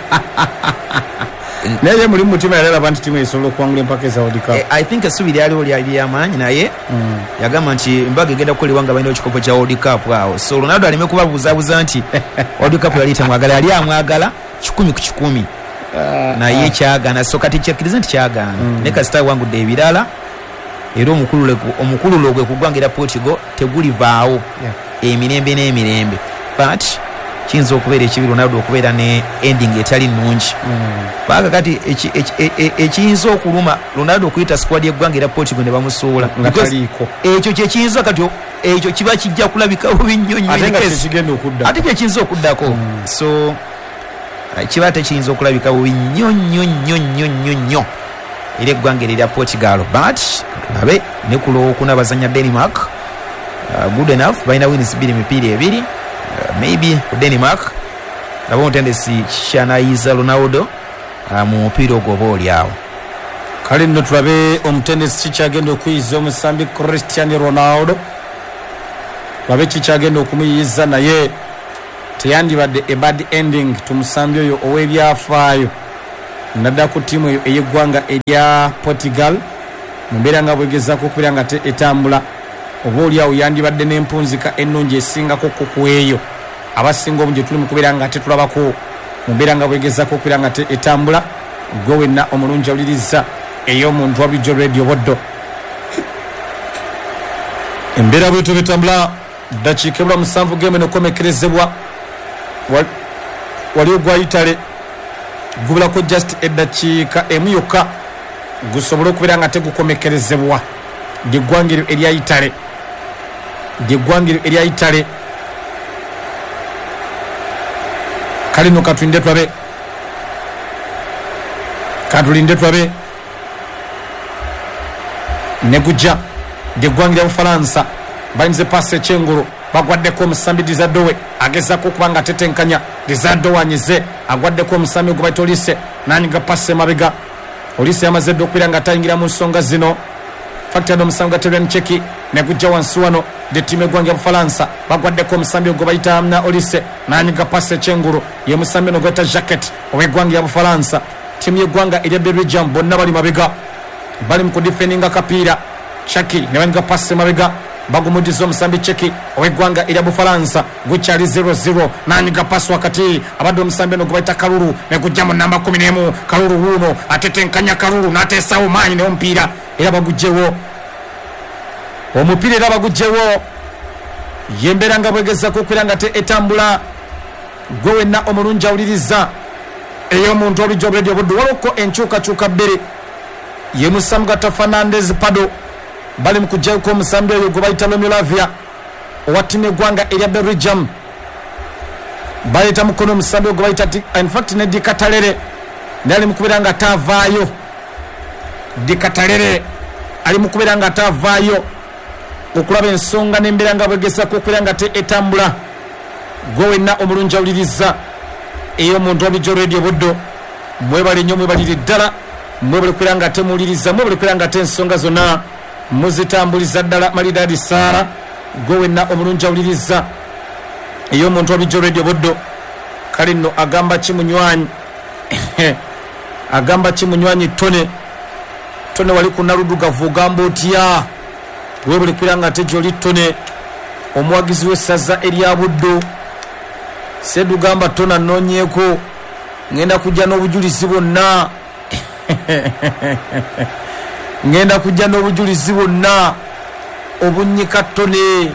naye muri mutima yalala bantu timu esobola okuwangula empaka eza World Cup. I think essubi lyaliwo lyali lyamaanyi naye yagamba nti embaga egenda kukolebwa nga balina ekikopo kya World Cup awo. So Ronaldo aleme kubabuuzabuuza nti World Cup yali tamwagala, yali amwagala kikumi ku kikumi naye kyagaana. So kati kyakkiriza nti kyagaana ne kasita wangudde ebirala era omukululo gwe kugwangira Portugal tegulivaawo emirembe n'emirembe, but kiyinza okubeera ekibi Ronaldo okubeera ne ending etali nnungi. Baga kati ekiyinza okuluma Ronaldo okuyita squad y'eggwanga era Portugal ne bamusuula ekyo kyekiyinza kati ekyo kiba kijja kulabika bubi nnyo nnyo ate kyekiyinza okuddako. So kiba tekiyinza okulabika bubi nnyo nnyo nnyo nnyo nnyo nnyo era eggwanga erya Portugal, but tulabe ne ku lwokuna bazanya Denmark. Uh, good enough balina wins bbiri mipiira ebiri. Uh, maybe ku Denmark nabo omutendesi kyanayiza Ronaldo uh, mu mupiira ogwo oba oli awo. Kale nno tulabe omutendesi kikyagenda okuyiza omusambi Cristiano Ronaldo, tulabe kikyagenda okumuyiza naye teyandibadde a bad ending tumusambi oyo ow'ebyafaayo nadda ku ttiimu eyo ey'eggwanga erya Portugal mu mbeera nga bwegezaako okubeera nga etambula oba oli awo yandibadde n'empunzika ennungi esingako ku eyo abasinga obungi tuli mu kubeera nga tetulabako mu mbeera nga bwegezaako okubeera nga etambula. Gwe wenna omulungi awuliriza ey'omuntu wa Bulijjo Radio Buddo embeera bwetyo betambula ddakiika ebula musanvu geme nokomekerezebwa wali ogwa Itale gubulako just eddakiika emu yokka gusobole okubeera nga tegukomekerezebwa lyeggwangiro erya Itale lyeggwangiro erya Itale. Kale no katulinde twabe katulinde twabe ne gujja lyeggwangiro ya Bufalansa bayinze pasi ekyengulu bagwaddeko omusambi Dizadowe agezaako okuba nga tetenkanya Dizadowe anyize agwaddeko omusambi gwe bayita Olise nanyiga pasi emabega. Olise yamaze dde okubeera nga atayingira mu nsonga zino fakitano omusambi gwa Terren Cheki ne gujja wansi wano de ttiimu eggwanga ya Bufalansa bagwaddeko omusambi gwe bayita na Olise nanyiga pasi ekyengulu ye musambi ono gweta Jacket ow'eggwanga ya Bufalansa. Ttiimu y'eggwanga erya Belgium bonna bali mabega bali mu kudifendinga kapiira. Cheki ne banyiga pasi emabega bagumudiza omusambi Cheki ow'eggwanga erya Bufalansa gukyali zero zero nanyiga pasi wakati abadde omusambi ono gwe bayita Kalulu ne gujja mu namba kumi n'emu. Kalulu wuuno atetenkanya Kalulu n'ateesawo maanyi n'omupiira era bagugjewo omupiira era bagugjewo yembeera nga bwegezaako okubeera nga etambula. Gwe wenna omulungi awuliriza ey'omuntu wa Bulijjo Radio Buddo waloko enkyukakyuka bbiri ye musambi gwa Fernandez Pado bali mu kuggyako omusambi oyo gwe bayita Lomilavia owa ttiimu eggwanga erya Belgium baleeta mukono omusambi oyo gwe bayita infact ne Dikatalere naye ali mu kubeera nga ataavaayo. Dikatalere ali mu kubeera nga ataavaayo okulaba ensonga n'embeera nga bwegezaako okubeera nga etambula. Gwe wenna omulungi awuliriza ey'omuntu wa Bulijjo Radio Buddo mwebale nnyo mwebalire ddala mwebale okubeera nga temuwuliriza mwebale okubeera nga ensonga zonna muzitambuliza ddala Malidaadi Saara. Gwe wenna omulungi awuliriza ey'omuntu wa Bulijjo Radio Buddo. Kale nno agamba kimunywanyi agamba kimunywanyi Tone Tone wali ku Naluddugavu ogamba otya webale okubeera nga gy'oli Tone omuwagizi w'essaza erya Buddo. Sedugamba Tone anoonyeeko ngenda kujja n'obujulizi bwonna ngenda kujja n'obujulizi bwonna obunnyika Tone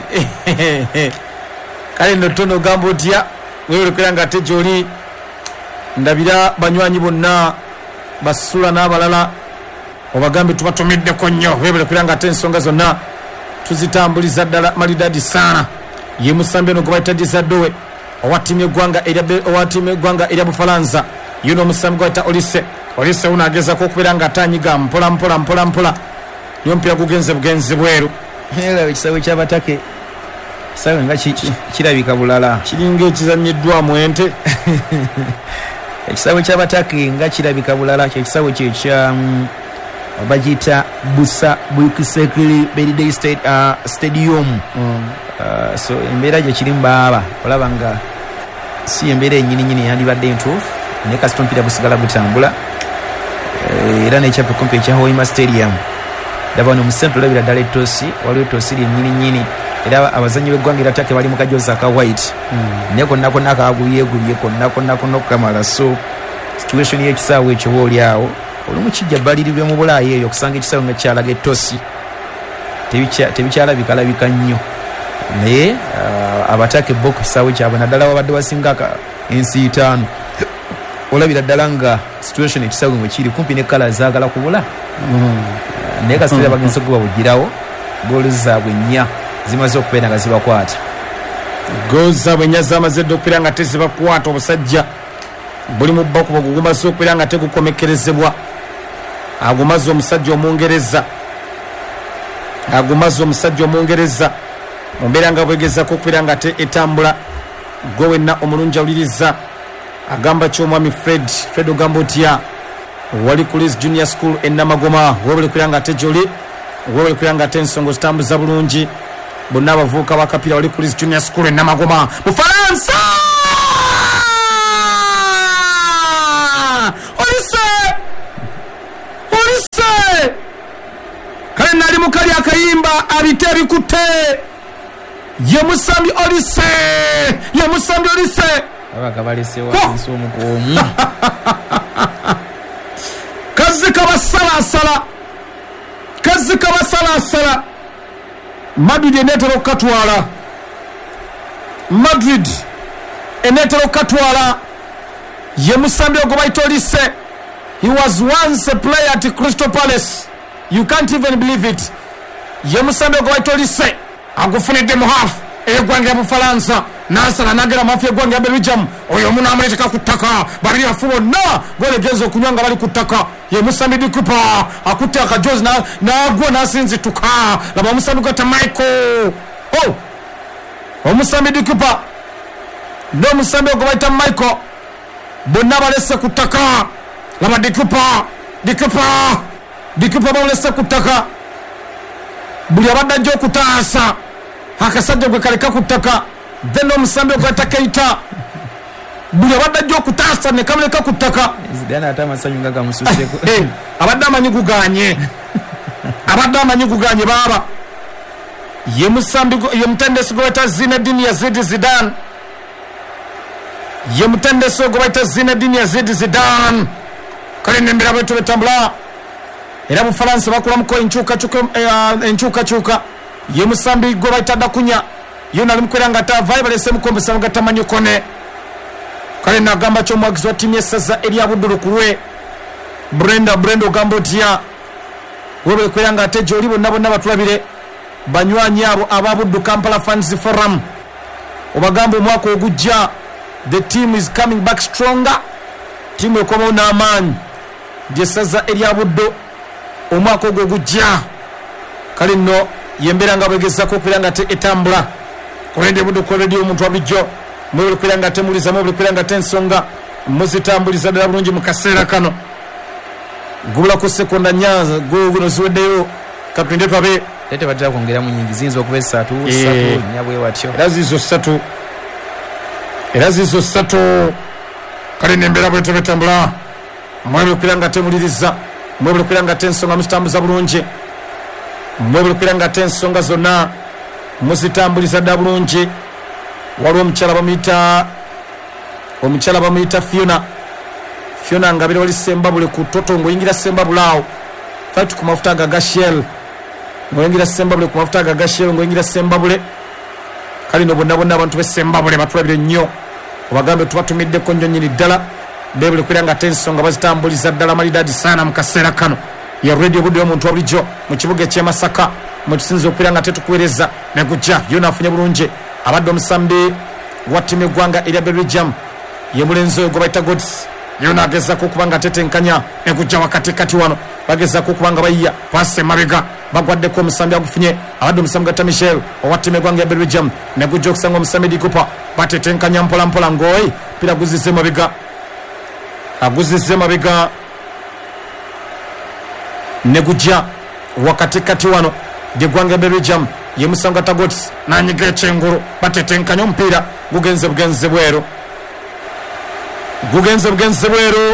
kale nno Tone ogamba otya webale okubeera nga ate gy'oli. Ndabira banywanyi bonna basula n'abalala obagambe tubatomeddeko nnyo webale okubeera nga ate ensonga zonna tuzitambuliza ddala Malidaadi Saara ye musambi ono gwe bayita Dizadowe owa ttiimu eggwanga owa ttiimu eggwanga erya Bufalansa. Yuno omusambi gwe bayita Olise Olise uno agezaako okubeera nga atanyiga mpola mpola mpola mpola niyo omupiira gugenze bugenzi bweru. Era ekisaawe ky'abatake kisaawe nga kirabika bulala kiringa ekizannyiddwamu ente ekisaawe ky'abatake nga kirabika bulala kyekisaawe kyekya bagiyita Busa Bukisekili Birthday State uh, Stadium mm. uh, so embeera gye kiri mbaaba olaba nga si embeera ennyini nyini yandibadde entuufu naye kasita omupiira gusigala gutambula uh, era nekyapa kumpi ekya Hoima Stadium ndaba wano mu centre olabira ddala etoosi waliwo etoosi lyennyini nyini era abazanyi b'eggwanga era take bali mu kajozi aka white mm. naye konna konna kagubyegubye konna konna konna okukamala so situation y'ekisaawe ekyo wooli awo olumu kijja balirirwe mu Bulaayi eyo okusanga ekisaawe nga kyalaga etoosi tebikyalabikalabika nnyo naye uh, abatake bo ku kisaawe kyabwe naddala wabadde wasinga ensi itaano olabira ddala nga situation ekisaawe mwe kiri kumpi ne kala zaagala kubula mm. uh, naye kasitera bagenze kuba bugirawo goolu zaabwe nnya zimaze okubeera nga zibakwata goolu zaabwe nnya zamaze dde okubeera nga tezibakwata obusajja buli mu bakuba gugumaze okubeera nga tegukomekerezebwa agumaze omusajja omungereza agumaze omusajja omungereza mu mbeera nga bwegezako okubeera nga te etambula gwe wenna omulungi awuliriza agamba ky'omwami fred fred ogamba otya wali ku Liz Junior School enamagoma webuli kubeera nga te gyoli webuli kubeera nga te ensonga zitambuza bulungi bonna abavubuka bakapiira wali ku Liz Junior School enamagoma mu Faransa nali mukali akayimba abite bikutte ye musambi olise ye musambi olise abaga balise wansi omukomu kazika basalasala kazika basalasala Madrid enetero okatwala Madrid enetero okatwala ye musambi ogobaito olise. He was once a player at Crystal Palace. You can't even believe it. Yemusambe ogwaitolise agufunidde mu half egwange mu Faransa nasala nagera mafia gwange ya Belgium oyo muna amaleka kutaka bali afubo na gole gezo kunywanga bali kutaka Yemusambe dikupa akutte akajozi na nagwo nasinzi tuka laba Musambe gata Michael oh Omusambe dikupa ndo Musambe ogwaita Michael bonna balese kutaka laba dikupa dikupa dikupa balese kutaka buli abadde ajja okutaasa akasajja gwe kaleka kutaka then Omusambe ogwata Keita buli abadde ajja okutaasa ne kabaleka kutaka Zidane ate amasanyu nga gamususeko abadde amanyi guganye abadde amanyi guganye baba ye Musambe ye mutendesi gweta Zinedine Yazid Zidane ye mutendesi gweta Zinedine Yazid Zidane kale nembera betu betambula era mu Faransa bakulamu ko enchuka chuka enchuka chuka ye Musambe go baita kunya yona limkwiranga ta vibe lese mukombesa ngatamanyo kone kale nagamba cyo mwagizo timu yesaza eri abuduru kuwe Brenda Brendo Gambotia wobe kwiranga tejo libo nabo nabatulabire banywanyi abo ababuddu Kampala Fans Forum obagambo mwako ogujja the team is coming back stronger team ekoma na amani yesaza eri abuddu omwaka ogwo gujja kale nno yembera nga bwegezako kwiranga te etambula kulende buddu ko radio omuntu abijjo mwe kwiranga te muliza mwe kwiranga te ensonga muzitambuliza ddala bulungi mu kaseera kano gubula ku sekonda nyanza go guno ziweddeyo katwende twabe tete batira kwongera mu nyingi zinzo okuba esatu satu nyabwe watyo era zizo satu era zizo satu kale nembera bwe tebetambula mwe kwiranga te muliriza mwe kwiranga te ensonga muzitambuza bulungi mwe kwiranga te ensonga zonna muzitambuliza ddala bulungi waliwo omukyala bamuyita omukyala bamuyita Fiona Fiona ngabire wali Sembabule ku toto ngoyingira Sembabule awo fati ku mafuta ga Gashel ngoyingira Sembabule ku mafuta ga Gashel ngoyingira Sembabule kali no bonna bonna abantu be Sembabule batulabire nnyo obagambe tubatumidde ko nnyonyini ddala bebule kwiranga tensonga bazitambuliza ddala malidadi sana mu kaseera kano ya radio budde omuntu wabulijjo mu kibuga ky'e Masaka mu kisinzo okwiranga tetukuweereza ne gujja yona afunye bulungi abadde Omusambe wa timu eggwanga erya Belgium ye mulenzi oyo gwe bayita Godis yona agezako okubanga tetenkanya ne gujja wakati kati wano bagezako okubanga bayiya pase mabega bagwaddeko Omusambe agufunye abadde Omusambe gata Michel owa timu eggwanga ya Belgium ne gujja okusanga Omusambe dikupa batetenkanya mpola mpola ngoyi pira guzize mabega aguzize mabega negujja wakati kati wano Digwanga Belgium yemusanga Tagots nanyiga ekyengulu batetenkanya omupiira gugenze bugenze bwero gugenze bugenze bwero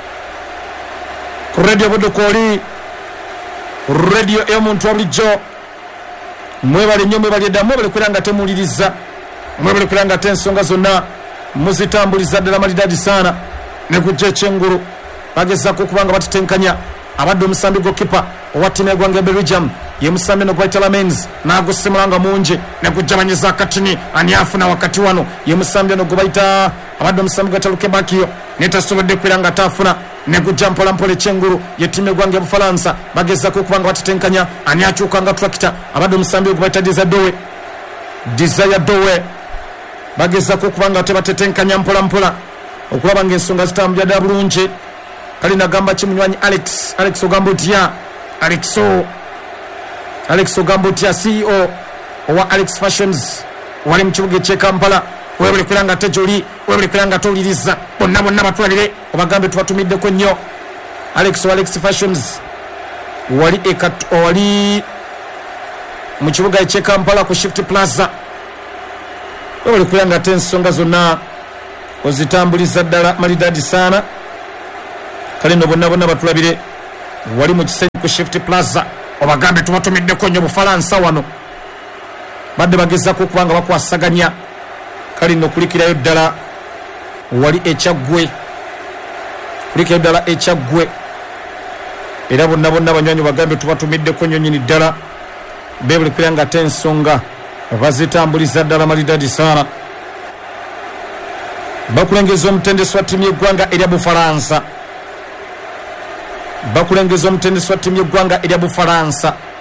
ku radio Budukoli radio y'omuntu wabulijjo mwebale nnyo mwebale dda mwebale kulanga temuliriza mwebale kulanga tensonga zonna muzitambuliza ddala malidadi sana ne kujja ekyengulu bagezako kubanga batetenkanya abadde omusambi gokipa owa ttiimu y'eggwanga Belgium ye musambi no Gwaitala Menz nagusimulanga mungi ne kujjabanyiza akatini ani afuna wakati wano ye musambi no gubaita abadde omusambi gataluke bakiyo netasobodde kwiranga tafuna ne kujja mpola mpola ekyengulu ye ttiimu y'eggwanga Bufalansa bagezako kubanga batetenkanya ani akyukanga tractor abadde omusambi ogubaita Desire Doe Desire Doe bagezako kubanga tebatetenkanya mpola mpola okulaba ng'ensonga zitambulira ddala bulungi kali nagamba kimunywanyi Alex Alex ogamba otya Alexo Alex ogamba otya C E O owa Alex Fashions wali mu kibuga eky'e Kampala webuli kulanga tejoli webuli kulanga toliriza bonna bonna batwalire obagambe tubatumiddeko nnyo Alex wa Alex Fashions wali ekat wali mu kibuga eky'e Kampala ku Shift Plaza webuli kulanga tensonga zonna ozitambuliza ddala malidadi sana kale no bonna bonna batulabire wali mu kisenyi ku Shift Plaza obagambe tubatumiddeko nnyo Bufalansa wano badde bagezako kubanga bakwasaganya kale no kulikirayo ddala wali ekyaggwe kulikirayo ddala ekyaggwe era bonna bonna banywanyi bagambe tubatumiddeko nnyo nnyini ddala bebuli kulanga tensonga bazitambuliza ddala malidadi sana bakulengeza omutendesi wa ttiimu y'eggwanga erya Bufalansa bakulengeza omutendesi wa ttiimu y'eggwanga erya Bufalansa